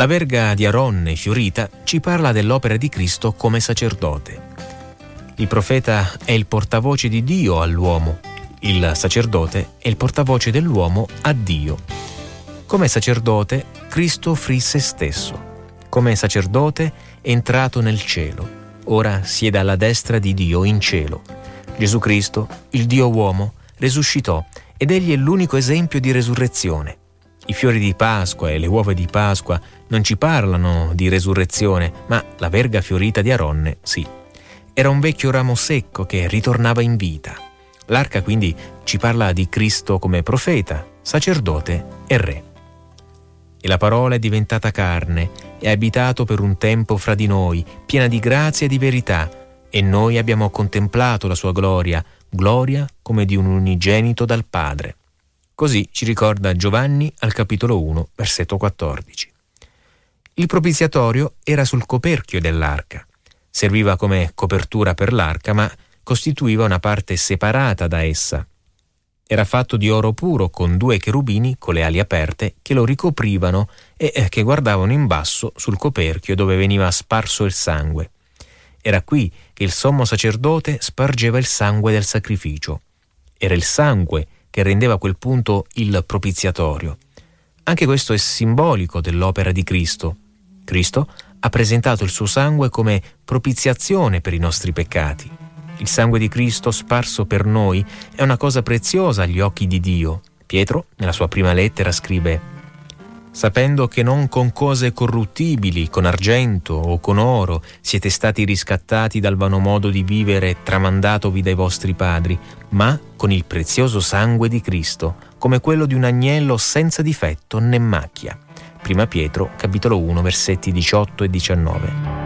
La verga di Aronne fiorita ci parla dell'opera di Cristo come sacerdote. Il profeta è il portavoce di Dio all'uomo, il sacerdote è il portavoce dell'uomo a Dio. Come sacerdote, Cristo offrì se stesso. Come sacerdote è entrato nel cielo, ora siede alla destra di Dio in cielo. Gesù Cristo, il Dio uomo, risuscitò ed egli è l'unico esempio di resurrezione. I fiori di Pasqua e le uova di Pasqua non ci parlano di resurrezione, ma la verga fiorita di Aronne sì. Era un vecchio ramo secco che ritornava in vita. L'arca quindi ci parla di Cristo come profeta, sacerdote e re. E la parola è diventata carne e ha abitato per un tempo fra di noi, piena di grazia e di verità, e noi abbiamo contemplato la sua gloria, gloria come di un unigenito dal Padre. Così ci ricorda Giovanni al capitolo 1, versetto 14. Il propiziatorio era sul coperchio dell'arca. Serviva come copertura per l'arca, ma costituiva una parte separata da essa. Era fatto di oro puro con 2 cherubini con le ali aperte che lo ricoprivano e che guardavano in basso sul coperchio dove veniva sparso il sangue. Era qui che il sommo sacerdote spargeva il sangue del sacrificio. Era il sangue che rendeva a quel punto il propiziatorio. Anche questo è simbolico dell'opera di Cristo. Cristo ha presentato il suo sangue come propiziazione per i nostri peccati. Il sangue di Cristo sparso per noi è una cosa preziosa agli occhi di Dio. Pietro, nella sua prima lettera, scrive: «Sapendo che non con cose corruttibili, con argento o con oro, siete stati riscattati dal vano modo di vivere tramandatovi dai vostri padri, ma con il prezioso sangue di Cristo, come quello di un agnello senza difetto né macchia». Prima Pietro, capitolo 1, versetti 18 e 19.